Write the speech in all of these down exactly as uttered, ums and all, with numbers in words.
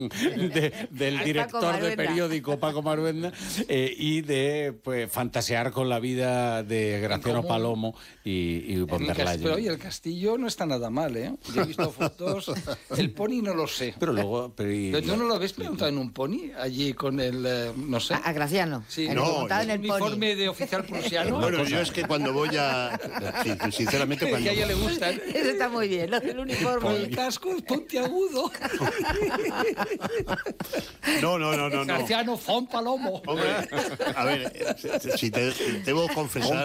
de, del director de periódico Paco Maruenda eh, y de pues fantasear con la vida de Graciano Palomo y, y von der Leyen. Pero oye, el castillo no está nada mal, ¿eh? Yo he visto fotos, el pony no lo sé. Pero luego... Pero, y, ¿Pero tú no lo ves montado en un pony allí con el, eh, no sé? A, a Graciano. Sí, el no, montado el en el uniforme pony. de oficial prusiano. Bueno, yo es que cuando voy a... Sí, sinceramente, cuando... Que a ella le gusta. Eso está muy bien, lo del uniforme. El casco es puntiagudo. No, no, no, no. Graciano von Palomo. Hombre, a ver, si te debo confesar,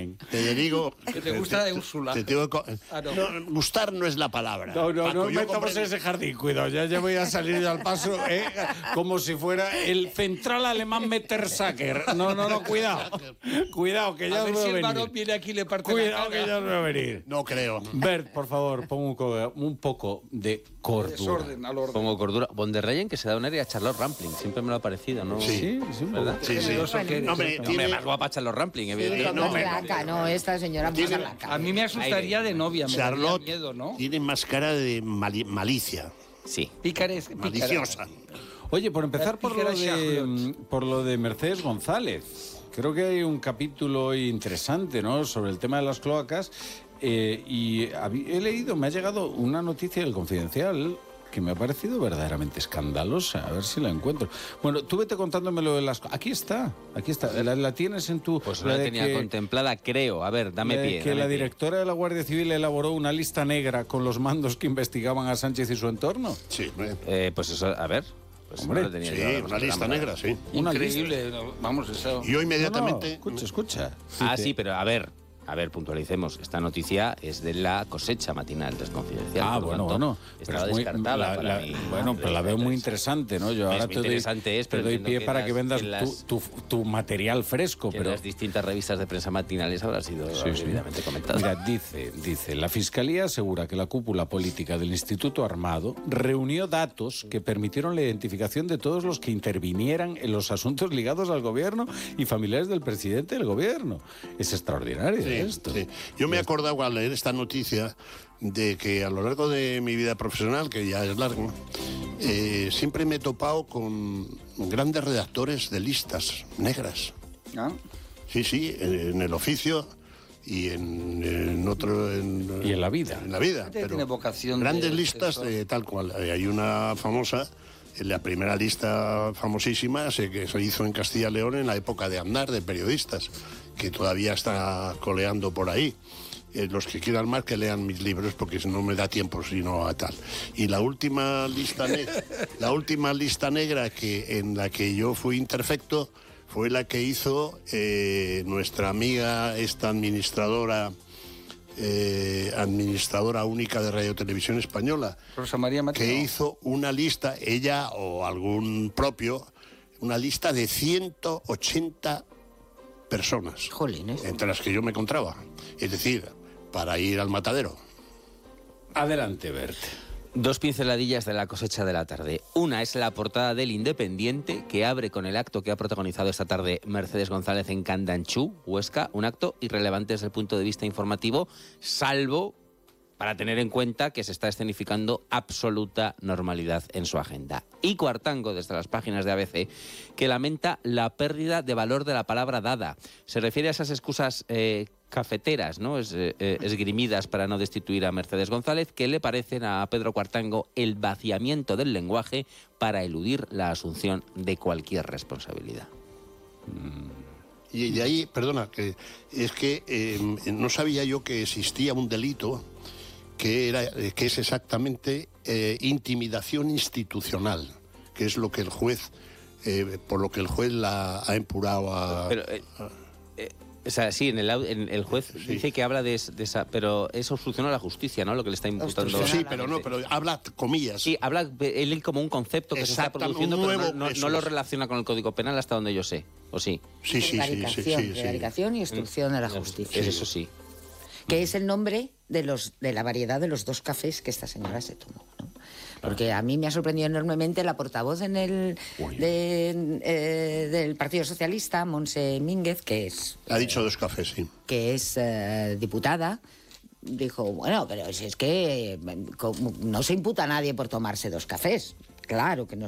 te digo... Que te gusta de Úrsula. Te tengo que, ah, no. No, gustar no es la palabra. No, no, Paco, no metamos comprendí... en ese jardín, cuidado, ya, ya voy a salir al paso, ¿eh? Como si fuera el central alemán Mettersacker. No, no, no, cuidado. Cuidado, que ya a ver os veo si el venir. varón viene aquí y le parte Cuidado, la cara. que ya os veo venir. No creo. Bert, por favor, pon un, co un poco de cordura. Desorden, al orden. Pongo cordura. Von der Leyen que se da un aire a Charlotte Rampling. Siempre me lo ha parecido, ¿no? Sí, Sí, sí, ¿verdad? Sí, sí. Bueno, No, hombre, No, tiene... me más guapa Charlotte Rampling, evidentemente. No, no, más no, laca, no, esta señora más laca. A mí me asustaría de novia, me daría Charlotte miedo, ¿no? tiene más cara de mali malicia, Sí. Pícares, pícara. maliciosa. Oye, por empezar por lo, Tijera de, Charlotte. por lo de Mercedes González. Creo que hay un capítulo interesante, ¿no?, sobre el tema de las cloacas. Eh, y he leído, me ha llegado una noticia del Confidencial que me ha parecido verdaderamente escandalosa. A ver si la encuentro. Bueno, tú vete contándome lo de las... Aquí está, aquí está. La, la tienes en tu... Pues no la, la tenía que, contemplada, creo. A ver, dame la pie. Que dame la pie. directora de la Guardia Civil elaboró una lista negra con los mandos que investigaban a Sánchez y su entorno. Sí, eh, pues eso, a ver... Pues Hombre, no lo tenía sí, yo, una lista negra, sí. Una Increíble, no, vamos, eso. Yo inmediatamente... No, no, escucha, escucha. Ah, Dice- sí, pero a ver, a ver, puntualicemos. Esta noticia es de la cosecha matinal del Confidencial. Ah, por lo bueno, tanto, bueno. Estaba Pero es muy- descartada la- para la- mí. Bueno, pero la veo muy interesante, ¿no? Yo Es ahora muy te doy, interesante es, te pero doy entiendo pie que para las- que vendas que las- tu, tu, tu material fresco. Que pero en las distintas revistas de prensa matinales habrá sido Sí, sí. debidamente comentado. Mira, dice, dice, la Fiscalía asegura que la cúpula política del Instituto Armado reunió datos que permitieron la identificación de todos los que intervinieran en los asuntos ligados al gobierno y familiares del presidente del gobierno. Es extraordinario Sí, esto. sí. Yo me he acordado al leer esta noticia de que a lo largo de mi vida profesional, que ya es larga, eh, siempre me he topado con grandes redactores de listas negras. ¿Ah? Sí, sí, en, en el oficio y en, en otro... En, Y en la vida. En la vida. Gente que pero tiene vocación de- grandes de listas eso. de tal cual. Eh, Hay una famosa, en la primera lista famosísima, se, que se hizo en Castilla y León en la época de Andar, de periodistas, que todavía está coleando por ahí. Eh, los que quieran más que lean mis libros porque no me da tiempo sino a tal. Y la última lista negra, la última lista negra que en la que yo fui interfecto fue la que hizo eh, nuestra amiga, esta administradora eh, administradora única de Radio Televisión Española, Rosa María Mateo. que hizo una lista, ella o algún propio, una lista de ciento ochenta personas, Jolines. entre las que yo me encontraba. Es decir, para ir al matadero. Adelante, Bert. Dos pinceladillas de la cosecha de la tarde. Una es la portada del Independiente, que abre con el acto que ha protagonizado esta tarde Mercedes González en Candanchú, Huesca. Un acto irrelevante desde el punto de vista informativo, salvo para tener en cuenta que se está escenificando absoluta normalidad en su agenda. Y Cuartango, desde las páginas de A B C, que lamenta la pérdida de valor de la palabra dada. Se refiere a esas excusas eh, cafeteras, ¿no? Es, eh, esgrimidas para no destituir a Mercedes González, que le parecen a Pedro Cuartango el vaciamiento del lenguaje para eludir la asunción de cualquier responsabilidad. Y de ahí, perdona, que es que eh, no sabía yo que existía un delito que, era, eh, que es exactamente eh, intimidación institucional, que es lo que el juez, eh, por lo que el juez la ha empurado a... Pero, eh, eh, o sea, sí, en el, au- en el juez Sí. dice que habla de, es- de esa... Pero es obstrucción a la justicia, ¿no? Lo que le está imputando... Obstrucción sí, pero no, pero habla comillas. Sí, habla de él como un concepto que se está Exactamente, produciendo, un pero nuevo- no, no- eso no lo es. relaciona con el Código Penal hasta donde yo sé. ¿O sí? Sí, sí, sí, sí, Prevaricación, sí, sí. prevaricación y obstrucción a la justicia. Es eso sí. Que es el nombre de los de la variedad de los dos cafés que esta señora se tomó, ¿no? Porque a mí me ha sorprendido enormemente la portavoz en el de, eh, del Partido Socialista, Montse Mínguez, que es Ha dicho dos cafés, sí. que es eh, diputada. Dijo, bueno, pero si es que eh, co- no se imputa a nadie por tomarse dos cafés. Claro que no,